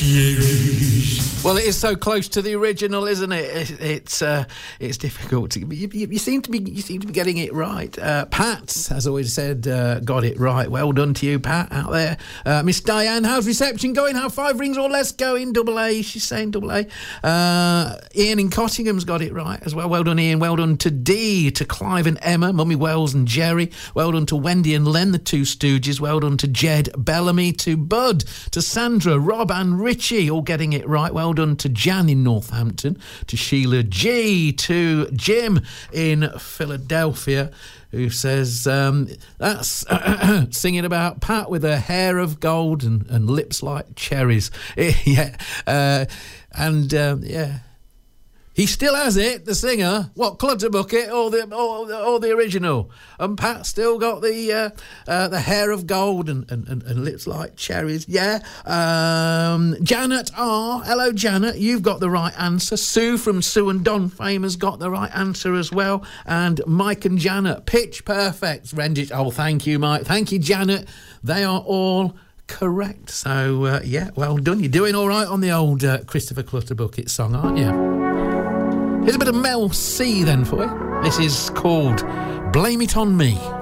cherries. Well, it is so close to the original, isn't it? It's difficult to. You seem to be getting it right. Pat, as always said, got it right. Well done to you, Pat, out there. Miss Diane, how's reception going? How 5 rings or less going? Double A, she's saying double A. Ian in Cottingham's got it right as well. Well done, Ian. Well done to Dee, to Clive and Emma, Mummy Wells and Jerry. Well done to Wendy and Len, the two Stooges. Well done to Jed Bellamy, to Bud, to Sandra, Rob and Richie, all getting it right. Well done to Jan in Northampton, to Sheila G, to Jim in Philadelphia, who says that's singing about Pat with her hair of gold and lips like cherries. Yeah, yeah. He still has it, the singer. What, Clutterbucket or the original? And Pat still got the hair of gold and lips like cherries. Yeah. Janet R. Hello, Janet. You've got the right answer. Sue from Sue and Don Fame has got the right answer as well. And Mike and Janet, pitch perfect. Oh, thank you, Mike. Thank you, Janet. They are all correct. So, yeah, well done. You're doing all right on the old Christopher Clutterbucket song, aren't you? Here's a bit of Mel C then for you. This is called Blame It On Me.